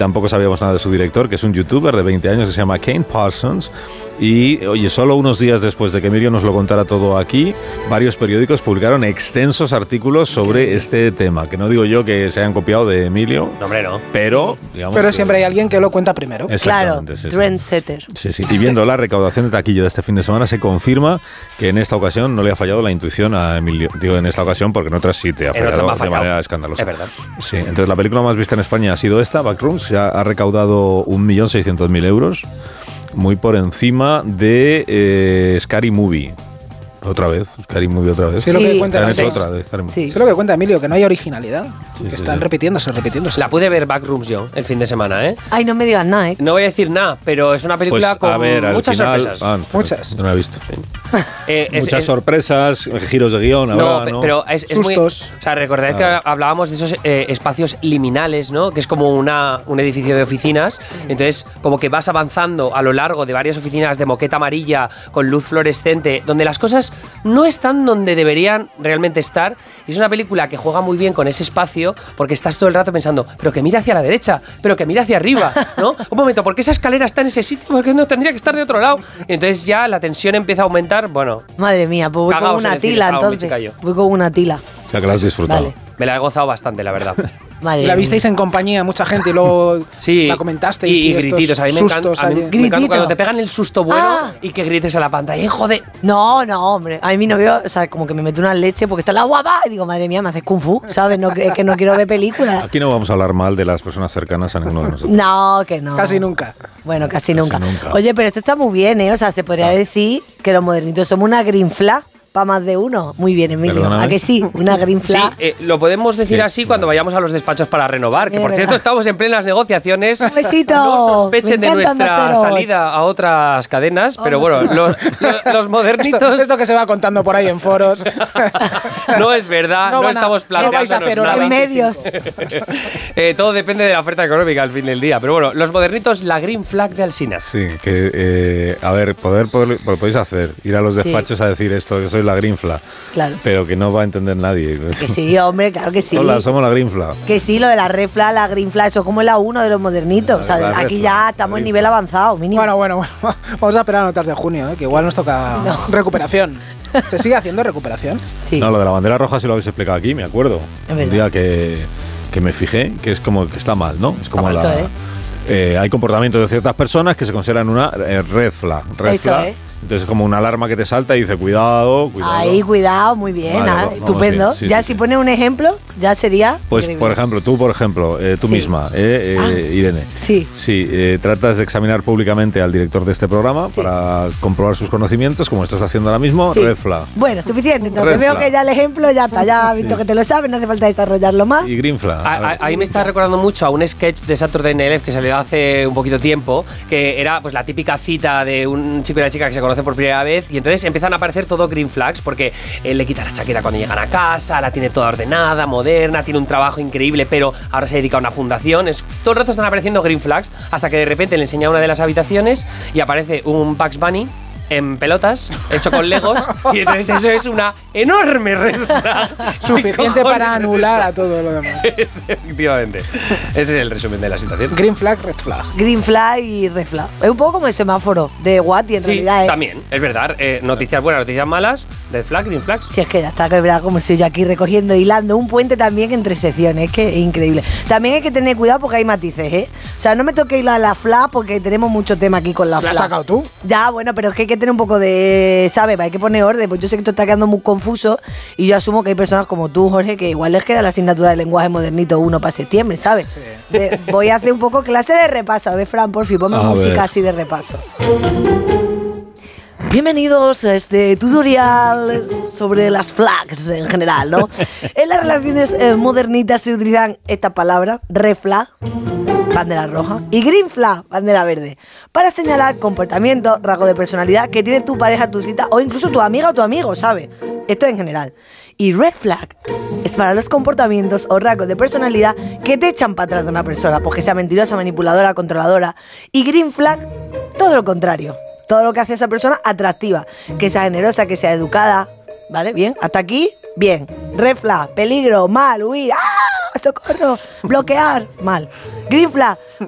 tampoco sabíamos nada de su director, que es un youtuber de 20 años que se llama Kane Parsons. Y, oye, solo unos días después de que Emilio nos lo contara todo aquí, varios periódicos publicaron extensos artículos sobre este tema, que no digo yo que se hayan copiado de Emilio. No, hombre, no. Pero, sí, digamos, pero siempre hay alguien que lo cuenta primero. Claro, sí, trendsetter. Sí. Y viendo la recaudación de taquilla de este fin de semana, se confirma que en esta ocasión no le ha fallado la intuición a Emilio. Digo en esta ocasión porque en otras sí te ha fallado de manera escandalosa. Es verdad. Sí, entonces la película más vista en España ha sido esta, Backrooms, ya ha recaudado 1.600.000 euros, muy por encima de Scary Movie. Otra vez. Sí, lo que cuenta, Sí. sí, lo que cuenta Emilio, que no hay originalidad. Sí, que sí, están sí. repitiéndose. La pude ver Backrooms yo el fin de semana, ¿eh? Ay, no me digas nada, ¿eh? No voy a decir nada, pero es una película Pues, a ver, al muchas final, sorpresas. Muchas. No la he visto. Muchas sorpresas, giros de guión. No, ahora, ¿no? pero es muy... Sustos. O sea, recordad que hablábamos de esos espacios liminales, ¿no? Que es como un edificio de oficinas. Entonces, como que vas avanzando a lo largo de varias oficinas de moqueta amarilla con luz fluorescente, donde las cosas no están donde deberían realmente estar. Y es una película que juega muy bien con ese espacio, porque estás todo el rato pensando, pero que mira hacia la derecha, pero que mira hacia arriba, ¿no? Un momento, ¿por qué esa escalera está en ese sitio? Porque no tendría que estar de otro lado. Entonces ya la tensión empieza a aumentar. Bueno, Madre mía, pues voy con Cagaos en una el cine, tila estaba muy entonces. chicayo. Voy con una tila. O sea, que la has disfrutado. Vale. me la he gozado bastante, la verdad. Madre La mía. visteis en compañía, mucha gente, y luego Sí, la comentasteis. y grititos. A mí me encanta, sustos a mí allí. me encanta Gritito. cuando te pegan el susto bueno Ah. y que grites a la pantalla. ¡Joder! No, hombre. A mí mi novio, o sea, como que me mete una leche porque está la guapa. Y digo, madre mía, me haces kung fu, ¿sabes? No, es que no quiero ver películas. Aquí no vamos a hablar mal de las personas cercanas a ninguno de nosotros. No, que no. Casi nunca. Bueno, casi nunca. nunca. Oye, pero esto está muy bien, ¿eh? O sea, se podría decir que los modernitos somos una green flag para más de uno. Muy bien, Emilio. Perdóname. ¿A que sí? Una green Sí, flag. lo podemos decir Sí. así cuando vayamos a los despachos para renovar. Que Es por cierto, verdad. estamos en plenas negociaciones. Un besito. No sospechen Me de encantan nuestra los peros. salida a otras cadenas, pero bueno, los modernitos. Esto que se va contando por ahí en foros. No es verdad, no van a- estamos no vais a hacer planteándonos hora nada. En medios. Todo depende de la oferta económica al fin del día. Pero bueno, los modernitos, la green flag de Alsina. Sí, que, a ver, lo podéis hacer, ir a los Sí. despachos a decir esto, que soy la Green Flag, Claro. pero que no va a entender nadie. Que sí, hombre, claro que sí. Hola, somos la Green Flag. Que sí, lo de la red flag, la green flag, eso es como la 1 de los modernitos. O sea, La red aquí flag, ya la estamos en green nivel flag. avanzado, mínimo. Bueno. Vamos a esperar a notas de junio, que igual nos toca recuperación. ¿Se sigue haciendo recuperación? Sí. No, lo de la bandera roja sí lo habéis explicado aquí, me acuerdo. Es verdad. Un día que me fijé, que es como que está mal, ¿no? Es como Está mal, eso, hay comportamientos de ciertas personas que se consideran una red flag. Eso, Entonces es como una alarma que te salta y dice, cuidado. Ahí, cuidado, muy bien, Vale, nada, vamos, estupendo. sí, Ya sí, si sí. pones un ejemplo, ya sería. Pues, increíble. por ejemplo, tú Sí. misma, Irene. Sí. Sí, tratas de examinar públicamente al director de este programa Sí. para comprobar sus conocimientos, como estás haciendo ahora mismo, Sí. red flag. Bueno, suficiente. Entonces Red veo flag. que ya el ejemplo ya está, ya has visto que te lo sabes, no hace falta desarrollarlo más. Y green flag. A ver. Ahí me está recordando mucho a un sketch de Saturday Night Live que salió hace un poquito tiempo, que era pues la típica cita de un chico y una chica que se conocen por primera vez y entonces empiezan a aparecer todo green flags porque él le quita la chaqueta cuando llegan a casa, la tiene toda ordenada, moderna, tiene un trabajo increíble, pero ahora se dedica a una fundación. Todo el rato están apareciendo green flags hasta que de repente le enseña una de las habitaciones y aparece un Bugs Bunny en pelotas, hecho con legos, y entonces eso es una enorme red flag. Suficiente para anular a todo lo demás. Efectivamente. Ese es el resumen de la situación. Green flag, red flag. Green flag y red flag. Es un poco como el semáforo de Watty en Sí, realidad. también, es verdad. Noticias buenas, noticias malas, red flag, green flags. Si es que ya está, que es verdad, como estoy yo aquí recogiendo, hilando un puente también entre secciones, es que es increíble. También hay que tener cuidado porque hay matices, ¿eh? O sea, no me toque hilar la flag porque tenemos mucho tema aquí con la ¿La flag. has sacado tú? Ya, bueno, pero es que hay que tener un poco de, ¿sabes? Hay que poner orden, pues yo sé que esto está quedando muy confuso y yo asumo que hay personas como tú, Jorge, que igual les queda la asignatura de lenguaje modernito 1 para septiembre, ¿sabes? Voy a hacer un poco clase de repaso. A ver, Fran, por fin, ponme A música ver. así de repaso. Bienvenidos a este tutorial sobre las flags en general, ¿no? En las relaciones modernitas se utilizan esta palabra, red flag, bandera roja, y green flag, bandera verde, para señalar comportamientos, rasgos de personalidad que tiene tu pareja, tu cita o incluso tu amiga o tu amigo, ¿sabes? Esto en general. Y red flag es para los comportamientos o rasgos de personalidad que te echan para atrás de una persona, porque sea mentirosa, manipuladora, controladora. Y green flag, todo lo contrario. Todo lo que hace a esa persona atractiva, que sea generosa, que sea educada, ¿vale? Bien, hasta aquí, bien. Red flag, peligro, mal, huir, ¡ah! ¡Socorro! Bloquear, mal. Green flag,